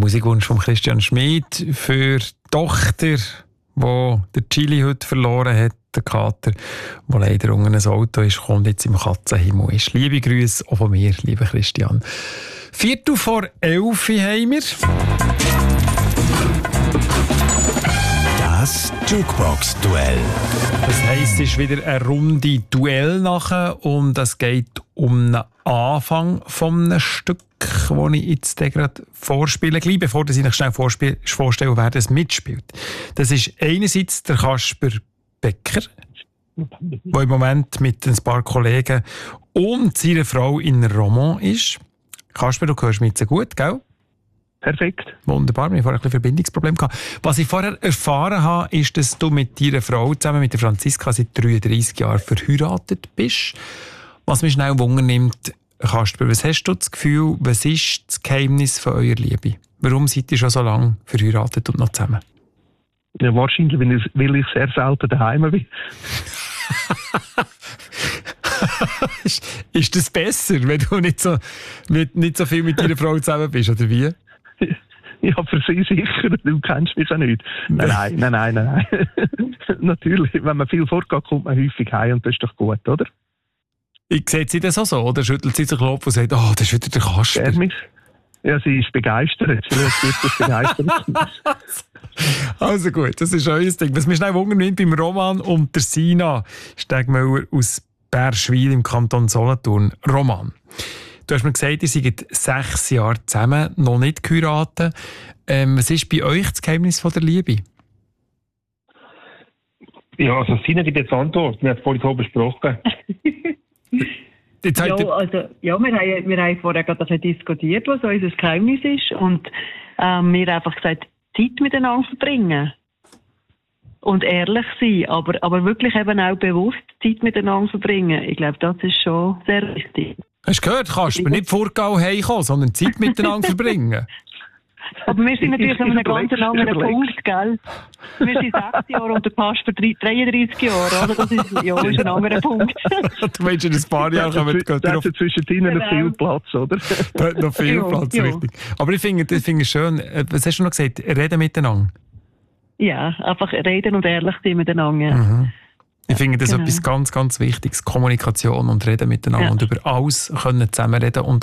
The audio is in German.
Musikwunsch von Christian Schmid für die Tochter, die der Chili heute verloren hat, der Kater, der leider unter ein Auto ist, kommt jetzt im Katzenhimmel ist. Liebe Grüße auch von mir, lieber Christian. 11:45 haben wir. Das Jukebox-Duell. Das heisst, es ist wieder eine Runde Duell nachher und es geht um den Anfang von einem Stück, das ich jetzt gerade vorspiele. Gleich bevor ich euch schnell vorstelle, wer das mitspielt. Das ist einerseits der Kasper Becker, der im Moment mit ein paar Kollegen und seiner Frau in Romont ist. Kasper, du hörst mich jetzt gut, gell? Perfekt. Wunderbar, wir haben vorher ein bisschen Verbindungsproblem gehabt. Was ich vorher erfahren habe, ist, dass du mit deiner Frau zusammen mit der Franziska seit 33 Jahren verheiratet bist. Was mich schnell wundernimmt, Kasper, was hast du das Gefühl, was ist das Geheimnis von eurer Liebe? Warum seid ihr schon so lange verheiratet und noch zusammen? Ja, wahrscheinlich, weil ich sehr selten daheim bin. Ist das besser, wenn du nicht so viel mit deiner Frau zusammen bist, oder wie? Ja, für sie sicher. Du kennst mich ja nicht. Nein. Natürlich, wenn man viel vorgeht, kommt man häufig heim und das ist doch gut, oder? Sieht sie das auch so, oder schüttelt sie sich den Kopf und sagt, das ist wieder der Kasper? Ja, sie ist begeistert. Sie ist begeistert. Also gut, das ist euer Ding. Was mich schnell wundert beim Roman und der Sina Stegmüller aus Bärschwil im Kanton Solothurn. Roman, du hast mir gesagt, ihr seid 6 Jahre zusammen, noch nicht geheiratet. Was ist bei euch das Geheimnis von der Liebe? Ja, also Sina gibt jetzt Antwort. Wir haben es vorhin so besprochen. Wir haben vorher gerade davon diskutiert, was unser Geheimnis ist. Und wir haben einfach gesagt, Zeit miteinander verbringen. Und ehrlich sein, aber wirklich eben auch bewusst Zeit miteinander verbringen. Ich glaube, das ist schon sehr wichtig. Hast du gehört, Kasper, nicht vorgehen heimkommen, sondern Zeit miteinander verbringen. Aber wir sind natürlich an einem ganz anderen Punkt, gell? Wir sind 6 Jahre und der Kasper 33 Jahre, oder? Das ist ein anderer Punkt. Du meinst, in ein paar Jahren kommen wir drauf. Zwischen ihnen noch viel Platz, oder? Da hat noch viel Platz, richtig. Aber ich finde es schön, was hast du noch gesagt? Reden miteinander? Ja, einfach reden und ehrlich sein miteinander. Mhm. Ich finde das etwas ganz, ganz Wichtiges. Kommunikation und Reden miteinander und über alles können zusammenreden und